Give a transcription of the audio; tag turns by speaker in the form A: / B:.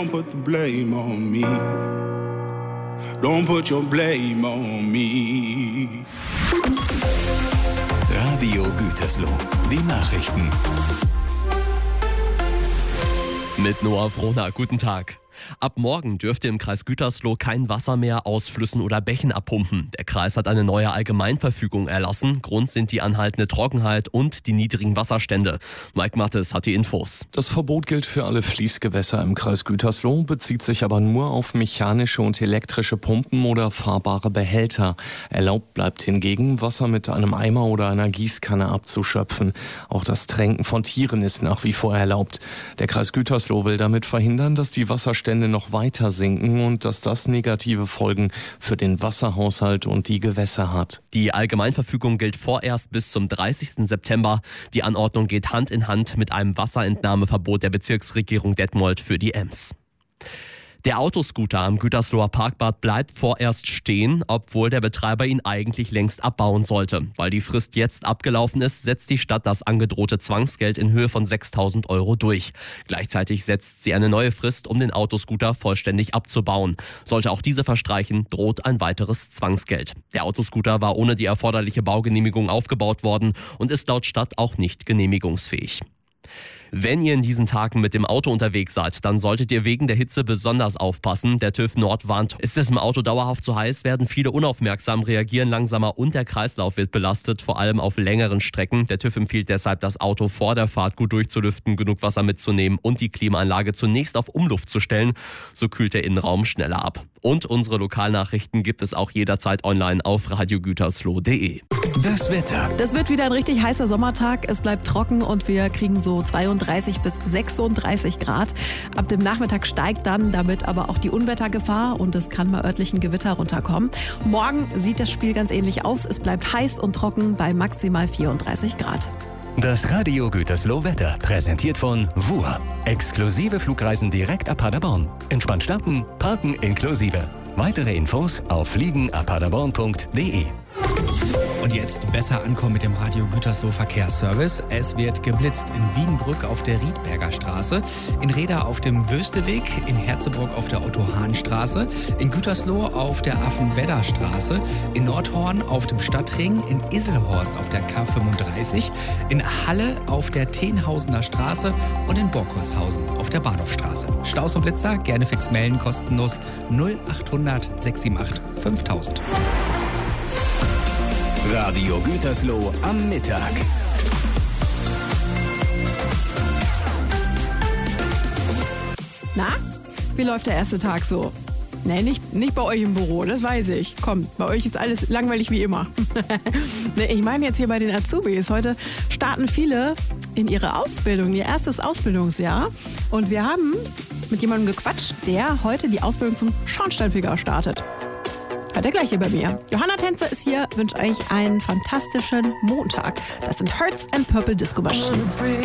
A: don't put the blame on me. Don't put your blame on me.
B: Radio Gütersloh, die Nachrichten.
C: Mit Noah Frohner, guten Tag. Ab morgen dürfte im Kreis Gütersloh kein Wasser mehr aus Flüssen oder Bächen abpumpen. Der Kreis hat eine neue Allgemeinverfügung erlassen. Grund sind die anhaltende Trockenheit und die niedrigen Wasserstände. Mike Mattes hat die Infos.
D: Das Verbot gilt für alle Fließgewässer im Kreis Gütersloh, bezieht sich aber nur auf mechanische und elektrische Pumpen oder fahrbare Behälter. Erlaubt bleibt hingegen, Wasser mit einem Eimer oder einer Gießkanne abzuschöpfen. Auch das Tränken von Tieren ist nach wie vor erlaubt. Der Kreis Gütersloh will damit verhindern, dass die Wasserstände noch weiter sinken und dass das negative Folgen für den Wasserhaushalt und die Gewässer hat.
C: Die Allgemeinverfügung gilt vorerst bis zum 30. September. Die Anordnung geht Hand in Hand mit einem Wasserentnahmeverbot der Bezirksregierung Detmold für die Ems. Der Autoscooter am Gütersloher Parkbad bleibt vorerst stehen, obwohl der Betreiber ihn eigentlich längst abbauen sollte. Weil die Frist jetzt abgelaufen ist, setzt die Stadt das angedrohte Zwangsgeld in Höhe von 6.000 € durch. Gleichzeitig setzt sie eine neue Frist, um den Autoscooter vollständig abzubauen. Sollte auch diese verstreichen, droht ein weiteres Zwangsgeld. Der Autoscooter war ohne die erforderliche Baugenehmigung aufgebaut worden und ist laut Stadt auch nicht genehmigungsfähig. Wenn ihr in diesen Tagen mit dem Auto unterwegs seid, dann solltet ihr wegen der Hitze besonders aufpassen. Der TÜV Nord warnt, ist es im Auto dauerhaft zu heiß, werden viele unaufmerksam, reagieren langsamer und der Kreislauf wird belastet, vor allem auf längeren Strecken. Der TÜV empfiehlt deshalb, das Auto vor der Fahrt gut durchzulüften, genug Wasser mitzunehmen und die Klimaanlage zunächst auf Umluft zu stellen. So kühlt der Innenraum schneller ab. Und unsere Lokalnachrichten gibt es auch jederzeit online auf radiogütersloh.de.
B: Das Wetter.
E: Das wird wieder ein richtig heißer Sommertag. Es bleibt trocken und wir kriegen so 32 bis 36 Grad. Ab dem Nachmittag steigt dann damit aber auch die Unwettergefahr und es kann mal örtlich ein Gewitter runterkommen. Morgen sieht das Spiel ganz ähnlich aus. Es bleibt heiß und trocken bei maximal 34 Grad.
B: Das Radio Gütersloh Wetter, präsentiert von WUR. Exklusive Flugreisen direkt ab Paderborn. Entspannt starten, parken inklusive. Weitere Infos auf fliegenabpaderborn.de.
F: Und jetzt besser ankommen mit dem Radio Gütersloh Verkehrsservice. Es wird geblitzt in Wiedenbrück auf der Riedberger Straße, in Reda auf dem Wösteweg, in Herzebrock auf der Otto-Hahn-Straße, in Gütersloh auf der Affenwedder-Straße, in Nordhorn auf dem Stadtring, in Iselhorst auf der K35, in Halle auf der Tenhausener Straße und in Borkholzhausen auf der Bahnhofstraße. Staus und Blitzer gerne fix melden, kostenlos 0800 678 5000.
B: Radio Gütersloh am Mittag.
E: Na, wie läuft der erste Tag so? Nee, nicht bei euch im Büro, das weiß ich. Komm, bei euch ist alles langweilig wie immer. Nee, ich meine jetzt hier bei den Azubis. Heute starten viele in ihre Ausbildung, ihr erstes Ausbildungsjahr. Und wir haben mit jemandem gequatscht, der heute die Ausbildung zum Schornsteinfeger startet. Hat er gleich hier bei mir. Johanna Tänzer ist hier, wünsche euch einen fantastischen Montag. Das sind Hearts and Purple Disco Machine.